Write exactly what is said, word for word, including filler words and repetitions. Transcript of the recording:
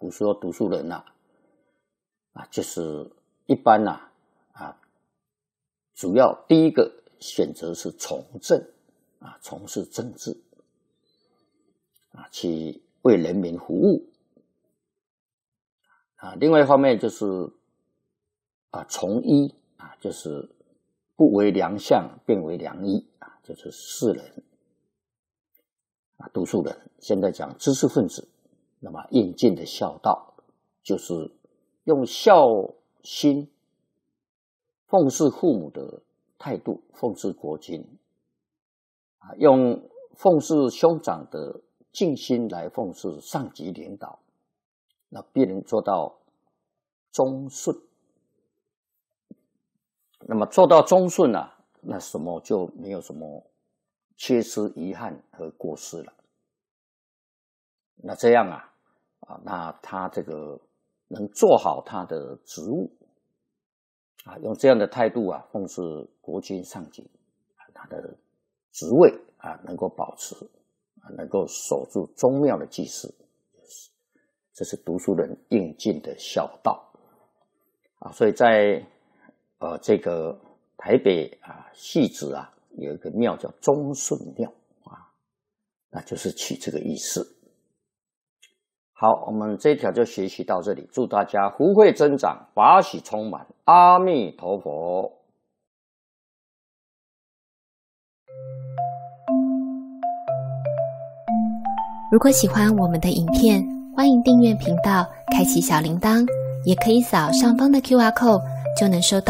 古时候读书人呐、啊，啊，就是一般呐、啊，啊，主要第一个选择是从政啊，从事政治啊，去为人民服务啊。另外一方面就是啊，从医啊，就是不为良相，便为良医啊，就是士人啊，读书人。现在讲知识分子，那么应尽的孝道，就是用孝心奉事父母的态度，奉事国君啊，用奉事兄长的尽心来奉事上级领导，那必能做到忠顺。那么做到忠顺啊，那什么就没有什么缺失、遗憾和过失了。那这样啊，啊，那他这个能做好他的职务啊，用这样的态度啊，奉事国君上级，他的职位啊能够保持啊，能够守住宗庙的祭祀，这是读书人应尽的孝道啊。所以在呃这个台北啊汐止啊有一个庙叫忠顺庙啊，那就是取这个意思。好，我们这一条就学习到这里，祝大家福慧增长，法喜充满，阿弥陀佛。 如果喜欢我们的影片，欢迎订阅频道，开启小铃铛，也可以扫上方的 Q R code，就能收到